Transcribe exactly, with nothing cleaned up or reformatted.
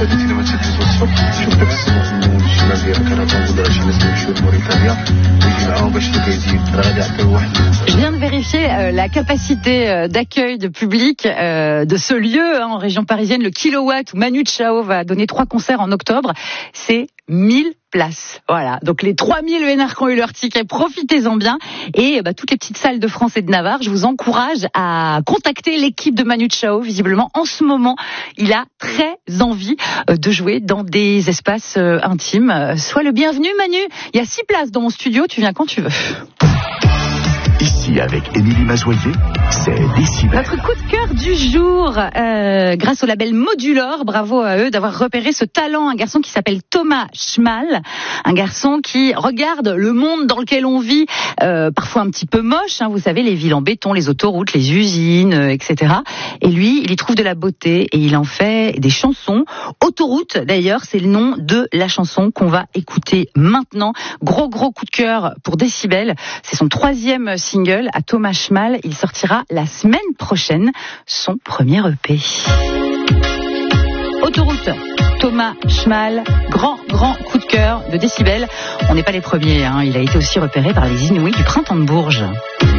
Je viens de vérifier euh, la capacité euh, d'accueil de public euh, de ce lieu hein, en région parisienne, le Kilowatt où Manu Chao va donner trois concerts en octobre. C'est mille places. Voilà. Donc les trois mille vénards qui ont eu leur ticket, profitez-en bien. Et bah, toutes les petites salles de France et de Navarre, je vous encourage à contacter l'équipe de Manu Chao. Visiblement, en ce moment, il a très envie de jouer dans des espaces intimes. Sois le bienvenu, Manu. Il y a six places dans mon studio. Tu viens quand tu veux. Ici, avec Émilie Mazoyer, c'est Décibel. Notre coup de cœur du jour, euh, grâce au label Modulor, bravo à eux d'avoir repéré ce talent, un garçon qui s'appelle Thomas Schmal, un garçon qui regarde le monde dans lequel on vit, euh, parfois un petit peu moche, hein, vous savez, les villes en béton, les autoroutes, les usines, euh, et cetera. Et lui, il y trouve de la beauté et il en fait des chansons. Autoroute, d'ailleurs, c'est le nom de la chanson qu'on va écouter maintenant. Gros, gros coup de cœur pour Décibel. C'est son troisième single à Thomas Schmal. Il sortira la semaine prochaine son premier E P. Autoroute, Thomas Schmal, grand, grand coup de cœur de Décibel. On n'est pas les premiers, hein. Il a été aussi repéré par les Inouïs du Printemps de Bourges.